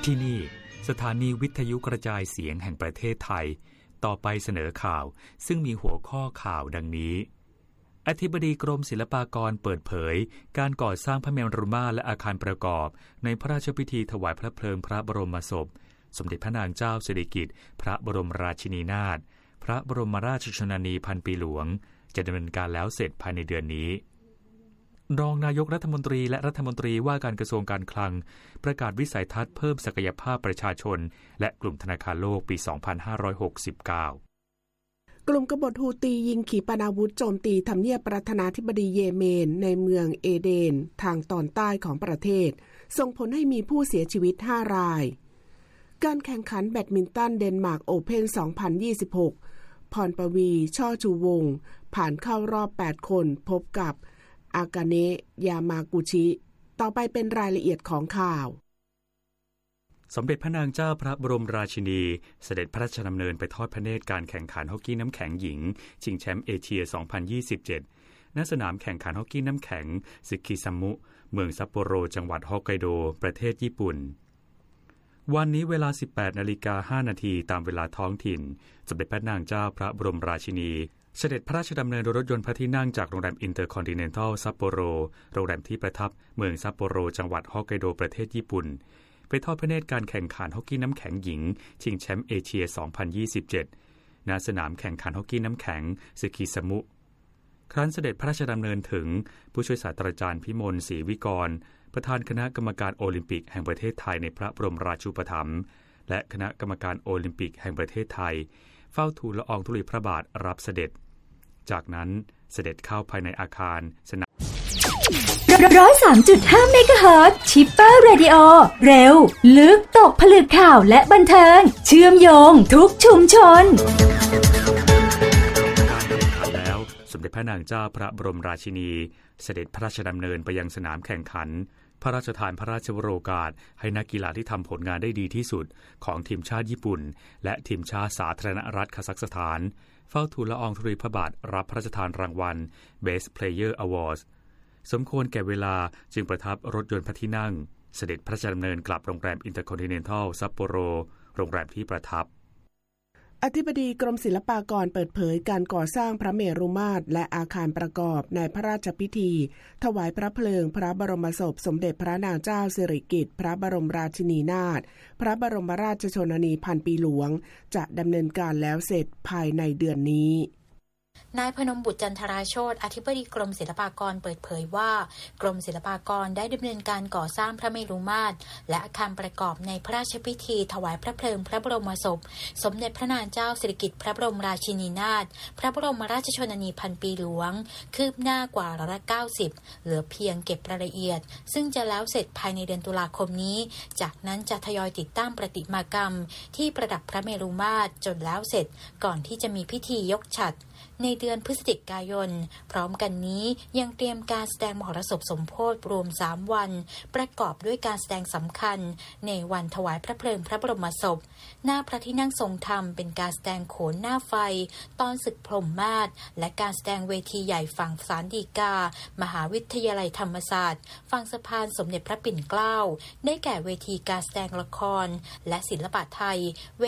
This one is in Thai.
ที่นี่สถานีวิทยุกระจายเสียงแห่งประเทศไทยต่อไปเสนอข่าวซึ่งมีหัวข้อข่าวดังนี้อธิบดีกรมศิลปากรเปิดเผยการก่อสร้างพระเมรุมาตรและอาคารประกอบในพระราชพิธีถวายพระเพลิงพระบรมศพสมเด็จพระนางเจ้าสิริกิติ์พระบรมราชินีนาถพระบรมราชชนนีพันปีหลวงจะดำเนินการแล้วเสร็จภายในเดือนนี้รองนายกรัฐมนตรีและรัฐมนตรีว่าการกระทรวงการคลังประกาศวิสัยทัศน์เพิ่มศักยภาพประชาชนและกลุ่มธนาคารโลกปี 2569 กลุ่มกบฏฮูตียิงขีปนาวุธโจมตีทำเนียบประธานาธิบดีเยเมนในเมืองเอเดนทางตอนใต้ของประเทศส่งผลให้มีผู้เสียชีวิต5รายการแข่งขันแบดมินตันเดนมาร์กโอเพ่น 2026 พรปวีช่อชูวงศ์ผ่านเข้ารอบ8คนพบกับอากาเนะยามากุชิต่อไปเป็นรายละเอียดของข่าวสมเด็จพระนางเจ้าพระบรมราชินีเสด็จพระราชดำเนินไปทอดพระเนตรการแข่งขันฮอกกี้น้ำแข็งหญิงชิงแชมป์เอเชีย 2027 ณ สนามแข่งขันฮอกกี้น้ำแข็งซึคิซัมมุเมืองซัปโปโรจังหวัดฮอกไกโดประเทศญี่ปุ่นวันนี้เวลา 18:05 น.ตามเวลาท้องถิ่นสมเด็จพระนางเจ้าพระบรมราชินีเสด็จพระราชดำเนินโดยรถยนต์พระที่นั่งจากโรงแรมอินเตอร์คอนติเนนทัลซัปโปโรโรงแรมที่ประทับเมืองซัปโปโรจังหวัดฮอกไกโดประเทศญี่ปุ่นไปทอดพระเนตรการแข่งขันฮอกกี้น้ำแข็งหญิงชิงแชมป์เอเชีย 2027 ณ สนามแข่งขันฮอกกี้น้ำแข็งซึคิซัมมุครั้นเสด็จพระราชดำเนินถึงผู้ช่วยศาสตราจารย์พิมลศรีวิกรประธานคณะกรรมการโอลิมปิกแห่งประเทศไทยในพระบรมราชูปถัมภ์และคณะกรรมการโอลิมปิกแห่งประเทศไทยเฝ้าทูลละอองธุลีพระบาทรับเสด็จจากนั้นเสด็จเข้าภายในอาคารสนาม 103.5 เมกะเฮิรตซ์ชิปเปอร์เรดิโอเร็วลึกตกผลึกข่าวและบันเทิงเชื่อมโยงทุกชุมชนแล้วสมเด็จพระนางเจ้าพระบรมราชินีเสด็จพระราชดำเนินไปยังสนามแข่งขันพระราชทานพระราชวโรกาสให้นักกีฬาที่ทำผลงานได้ดีที่สุดของทีมชาติญี่ปุ่นและทีมชาติสาธารณรัฐคาซัคสถานเฝ้าทูลละอองธุลีพระบาทรับพระราชทานรางวัล Best Player Awards สมควรแก่เวลาจึงประทับรถยนต์พระที่นั่งเสด็จพระราชดำเนินกลับโรงแรมอินเตอร์คอนติเนนทัลซัปโปโรโรงแรมที่ประทับอธิบดีกรมศิลปากรเปิดเผยการก่อสร้างพระเมรุมาตรและอาคารประกอบในพระราชพิธีถวายพระเพลิงพระบรมศพสมเด็จพระนางเจ้าสิริกิติ์พระบรมราชินีนาถพระบรมราชชนนีพันปีหลวงจะดำเนินการแล้วเสร็จภายในเดือนนี้นายพนมบุตรจันทราโชติอธิบดีกรมศิลปากรเปิดเผยว่ากรมศิลปากรได้ดำเนินการก่อสร้างพระเมรุมาตรและอาคารประกอบในพระราชพิธีถวายพระเพลิงพระบรมศพสมเด็จพระนางเจ้าสิริกิติ์พระบรมราชินีนาถพระบรมราชชนนีพันปีหลวงคืบหน้ากว่า90%เหลือเพียงเก็บรายละเอียดซึ่งจะแล้วเสร็จภายในเดือนตุลาคมนี้จากนั้นจะทยอยติดตั้งประติมากรรมที่ประดับพระเมรุมาตรจนแล้วเสร็จก่อนที่จะมีพิธียกฉัตรในเดือนพฤศจิกายนพร้อมกันนี้ยังเตรียมการแสดงมหรสพสมโภชรวม3วันประกอบด้วยการแสดงสำคัญในวันถวายพระเพลิงพระบรมศพหน้าพระที่นั่งทรงธรรมเป็นการแสดงโขนหน้าไฟตอนศึกพรหมมาศและการแสดงเวทีใหญ่ฝั่งศาลฎีกามหาวิทยาลัยธรรมศาสตร์ฝั่งสะพานสมเด็จพระปิ่นเกล้าได้แก่เวทีการแสดงละครและศิลปะไทย